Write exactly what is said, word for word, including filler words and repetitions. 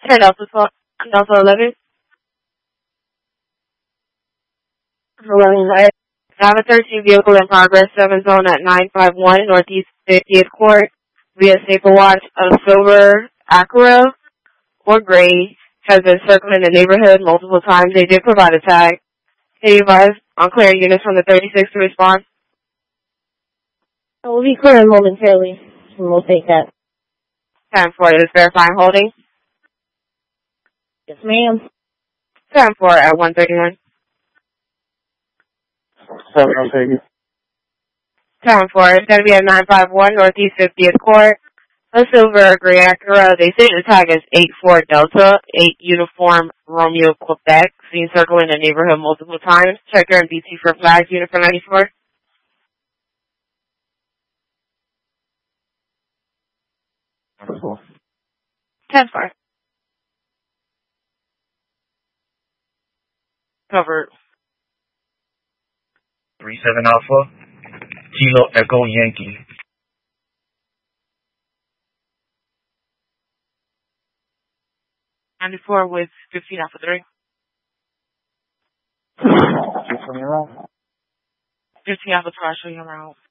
ten Delta twelve, Delta eleven. eleven, I I have a thirteen vehicle in progress, seven zone at nine five one Northeast fiftieth Court via Safer Watch. A silver Acura or gray has been circling the neighborhood multiple times. They did provide a tag. Can you advise on clearing units from the thirty-six to respond? will be clearing momentarily, and we'll take that. Time for it is verifying holding. Yes, ma'am. Time for it at one thirty-nine. Seven, I'll take it. Time for it. It's going to be at nine five one Northeast fiftieth Court. A silver gray Acura. They say the tag is eight four Delta, eight Uniform Romeo Quebec. Seen circling the neighborhood multiple times. Check your M B T for flags. Unit for ninety-four. Wonderful. ten four. Covered. three seven Alpha, Kilo Echo Yankee. ninety-four with fifteen Alpha three. Just from your own. fifteen Alpha three, I'll show you around.